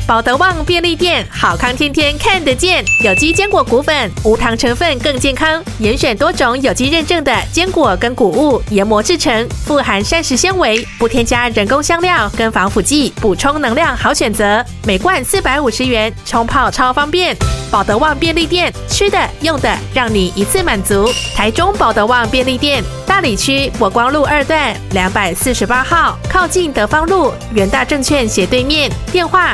保德旺便利店，好康天天看得见，有机坚果谷粉，无糖成分更健康，严选多种有机认证的坚果跟谷物研磨制成，富含膳食纤维，不添加人工香料跟防腐剂，补充能量好选择。每罐450元，冲泡超方便。保德旺便利店，吃的用的让你一次满足。台中保德旺便利店，大里区国光路2段248号，靠近德芳路元大证券斜对面。电话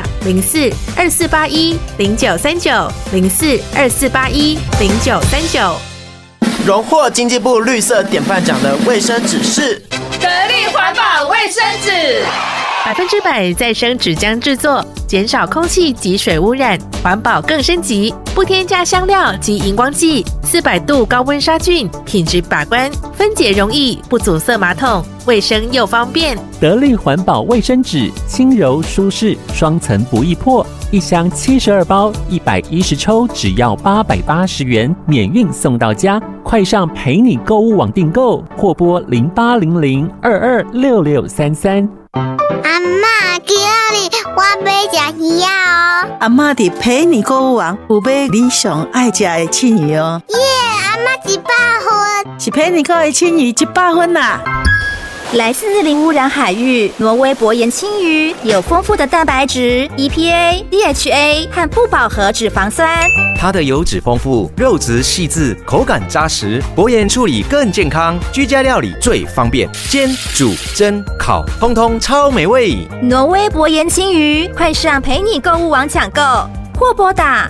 04-2481-0939，04-2481-0939。 荣获经济部绿色典范奖的卫生纸是得力环保卫生纸 ，100%再生纸浆制作，减少空气及水污染，环保更升级，不添加香料及荧光剂，400度高温杀菌，品质把关，分解容易，不阻塞马桶，卫生又方便。 得力环保卫生纸，轻柔舒适，双层不易破，一箱72包，110抽，只要880元，免运送到家。快上陪你购物网订购，或拨0800226633。 阿嬷，今日我要吃鱼哦。 阿嬷伫陪你购物网有买你上爱吃的青鱼哦。 耶，阿嬷100分， 是陪你购的青鱼100分啦。 来自零污染海域，挪威薄盐青鱼有丰富的蛋白质、EPA、DHA 和不饱和脂肪酸。 它的油脂丰富，肉质细致，口感扎实，薄盐处理更健康，居家料理最方便，煎、煮、蒸、烤，通通超美味。 挪威薄盐青鱼，快上陪你购物网抢购，或拨打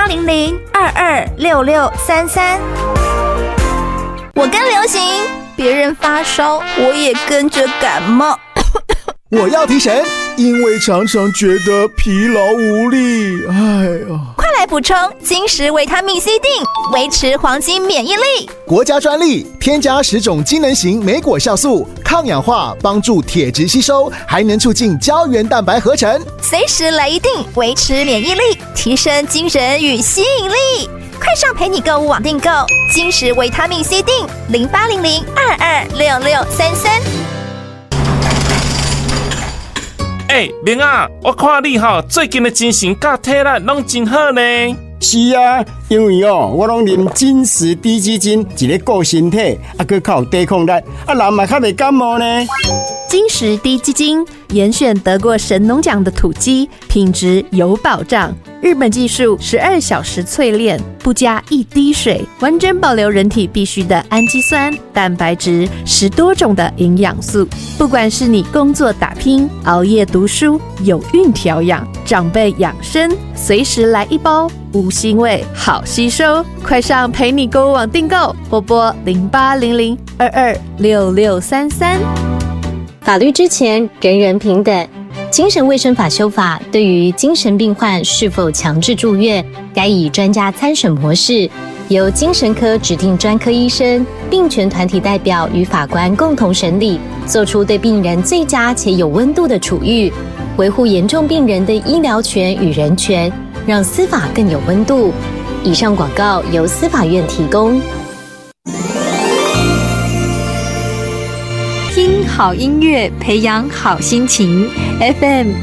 0800226633。我跟流行，别人发烧，我也跟着感冒。 我要提神，因为常常觉得疲劳无力。哎呀， 快来补充金石维他命 C 锭，维持黄金免疫力。 国家专利，添加10种机能型莓果酵素，抗氧化，帮助铁质吸收，还能促进胶原蛋白合成。 随时来一锭，维持免疫力，提升精神与吸引力。快上陪你购物网订购金石维他命 C 锭，0800226633。 明啊，我看你最近的精神甲体力拢真好呢。 是啊，因为我拢啉金石低基金，一个顾身体，还靠有抵抗力，人嘛较袂感冒呢。 金石低基金严选得过神农奖的土鸡，品质有保障。日本技术12小时淬炼，不加一滴水，完整保留人体必需的氨基酸、蛋白质，10多种的营养素。不管是你工作打拼、熬夜读书、有孕调养、长辈养生，随时来一包，无腥味，好吸收。快上陪你购物网订购，或拨0800226633。 法律之前，人人平等。精神卫生法修法对于精神病患是否强制住院，该以专家参审模式，由精神科指定专科医生、病权团体代表与法官共同审理，做出对病人最佳且有温度的处遇，维护严重病人的医疗权与人权，让司法更有温度。以上广告由司法院提供。 听好音乐，培养好心情。FM